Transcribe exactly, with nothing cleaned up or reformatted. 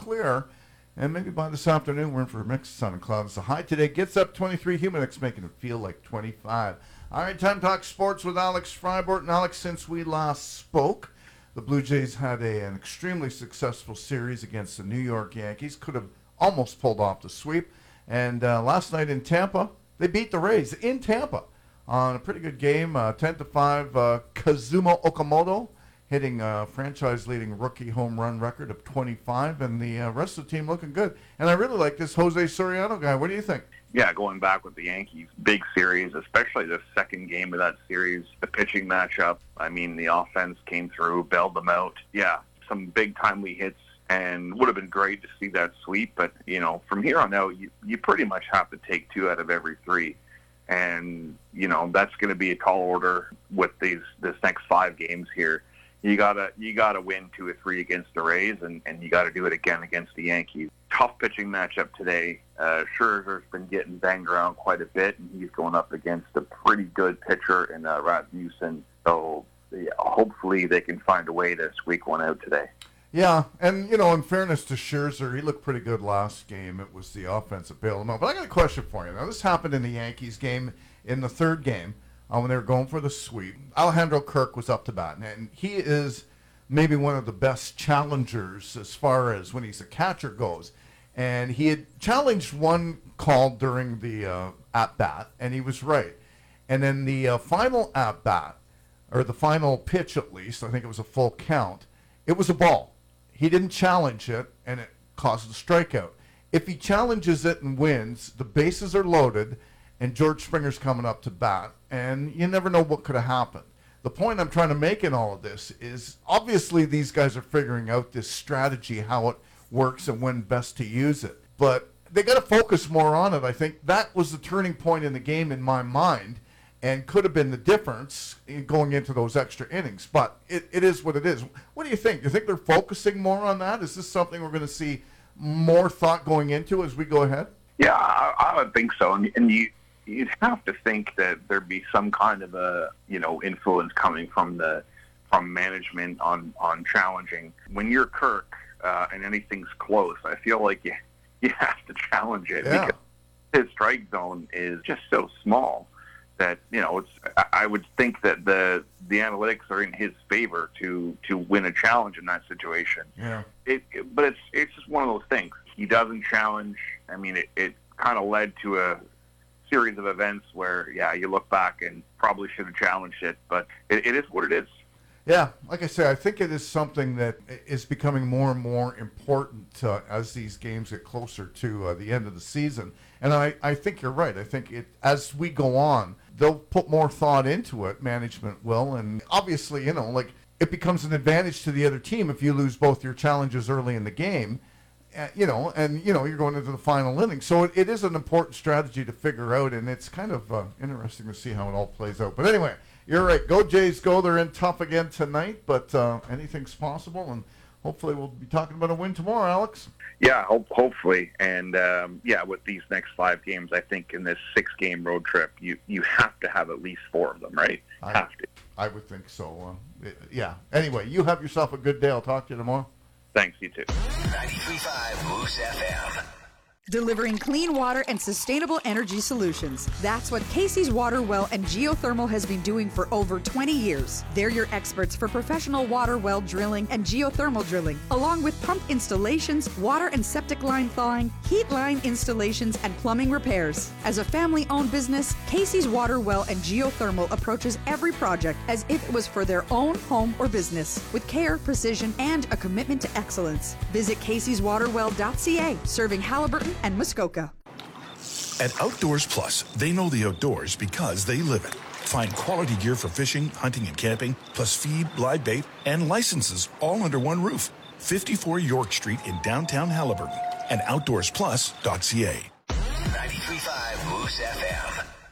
clear. And maybe by this afternoon, we're in for a mix of sun and clouds. The high today gets up twenty-three, humid, it's making it feel like twenty-five. All right, time to talk sports with Alex Freiberg. And Alex, since we last spoke, the Blue Jays had a, an extremely successful series against the New York Yankees. Could have almost pulled off the sweep. And uh, last night in Tampa, they beat the Rays in Tampa on a pretty good game, uh, ten to five. Uh, Kazuma Okamoto hitting a franchise-leading rookie home run record of twenty-five, and the uh, rest of the team looking good. And I really like this Jose Soriano guy. What do you think? Yeah, going back with the Yankees, big series, especially the second game of that series, the pitching matchup. I mean, the offense came through, bailed them out. Yeah, some big timely hits, and would have been great to see that sweep. But, you know, from here on out, you, you pretty much have to take two out of every three. And, you know, that's going to be a tall order with these this next five games here. You gotta you gotta win two or three against the Rays, and, and you gotta do it again against the Yankees. Tough pitching matchup today. Uh, Scherzer's been getting banged around quite a bit, and he's going up against a pretty good pitcher in uh, Rasmussen. So yeah, hopefully they can find a way to squeak one out today. Yeah, and, you know, in fairness to Scherzer, he looked pretty good last game. It was the offense that bailed him out. But I got a question for you. Now, this happened in the Yankees game in the third game. Uh, when they were going for the sweep, Alejandro Kirk was up to bat, and he is maybe one of the best challengers as far as when he's a catcher goes. And he had challenged one call during the uh, at-bat, and he was right. And then the uh, final at-bat, or the final pitch at least, I think it was a full count, it was a ball. He didn't challenge it, and it caused a strikeout. If he challenges it and wins, the bases are loaded, and George Springer's coming up to bat, and you never know what could have happened. The point I'm trying to make in all of this is obviously these guys are figuring out this strategy, how it works and when best to use it. But they got to focus more on it. I think that was the turning point in the game in my mind and could have been the difference in going into those extra innings. But it, it is what it is. What do you think? Do you think they're focusing more on that? Is this something we're going to see more thought going into as we go ahead? Yeah, I, I would think so. And, and you... You'd have to think that there'd be some kind of a, you know, influence coming from the from management on, on challenging. When you're Kirk uh, and anything's close, I feel like you you have to challenge it yeah. because his strike zone is just so small that, you know, it's. I would think that the the analytics are in his favor to, to win a challenge in that situation. Yeah. It, it but it's it's just one of those things. He doesn't challenge. I mean, it, it kind of led to a series of events where, yeah, you look back and probably should have challenged it, but it, it is what it is. Yeah, like I say, I think it is something that is becoming more and more important uh, as these games get closer to uh, the end of the season. And I, I think you're right. I think it as we go on, they'll put more thought into it, management will, and obviously, you know, like it becomes an advantage to the other team if you lose both your challenges early in the game. Uh, you know, and, you know, you're going into the final inning. So it, it is an important strategy to figure out, and it's kind of uh, interesting to see how it all plays out. But anyway, you're right. Go Jays, go. They're in tough again tonight, but uh, anything's possible, and hopefully we'll be talking about a win tomorrow, Alex. Yeah, ho- hopefully. And, um, yeah, with these next five games, I think in this six-game road trip, you, you have to have at least four of them, right? I, have to. I would think so. Uh, it, yeah. Anyway, you have yourself a good day. I'll talk to you tomorrow. Thanks, you too. ninety-three point five Moose F M. Delivering clean water and sustainable energy solutions. That's what Casey's Water Well and Geothermal has been doing for over twenty years. They're your experts for professional water well drilling and geothermal drilling, along with pump installations, water and septic line thawing, heat line installations, and plumbing repairs. As a family-owned business, Casey's Water Well and Geothermal approaches every project as if it was for their own home or business, with care, precision, and a commitment to excellence. Visit Casey's Water Well dot C A, serving Halliburton and Muskoka. At Outdoors Plus, they know the outdoors because they live it. Find quality gear for fishing, hunting, and camping, plus feed, live bait, and licenses all under one roof. fifty-four York Street in downtown Halliburton and outdoors plus dot C A.